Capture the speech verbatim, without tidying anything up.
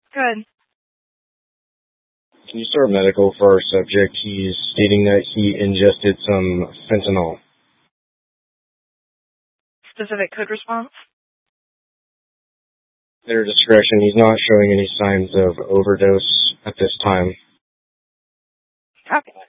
Good. Can you start medical for our subject? He's stating that he ingested some fentanyl. Specific code response? At your discretion, he's not showing any signs of overdose at this time. Copy.